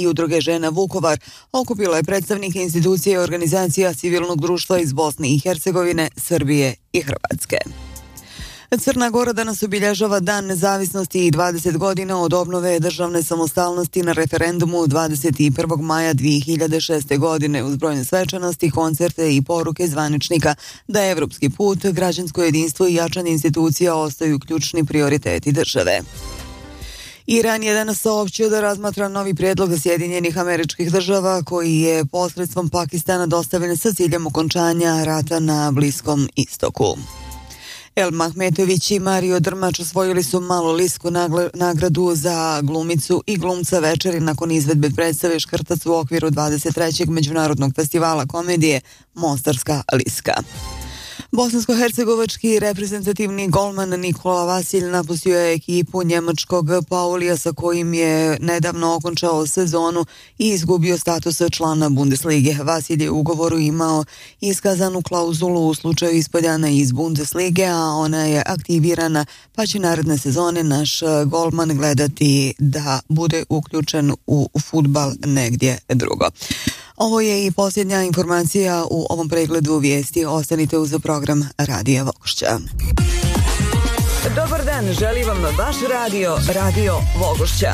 i Udruge žena Vukovar okupila je predstavnike institucije i organizacija civilnog društva iz Bosne i Hercegovine, Srbije i Hrvatske. Crna Gora danas obilježava Dan nezavisnosti i 20 godina od obnove državne samostalnosti na referendumu 21. maja 2006. godine uz brojne svečanosti, koncerte i poruke zvaničnika da evropski put, građansko jedinstvo i jačanje institucija ostaju ključni prioriteti države. Iran je danas saopćio da razmatra novi prijedlog Sjedinjenih Američkih Država koji je posredstvom Pakistana dostavljen sa ciljem okončanja rata na Bliskom istoku. El Mahmetović i Mario Drmač osvojili su Malolisku nagradu za glumicu i glumca večeri nakon izvedbe predstave Škrtac u okviru 23. Međunarodnog festivala komedije Mostarska liska. Bosansko-hercegovački reprezentativni golman Nikola Vasilj napustio je ekipu njemačkog Paulija sa kojim je nedavno okončao sezonu i izgubio status člana Bundeslige. Vasilj je u ugovoru imao iskazanu klauzulu u slučaju ispaljana iz Bundeslige, a ona je aktivirana, pa će naredne sezone naš golman gledati da bude uključen u fudbal negdje drugo. Ovo je i posljednja informacija u ovom pregledu vijesti. Ostanite uz program Radija Vogošća. Dobar dan, želi vam vaš radio, Radio Vogošća.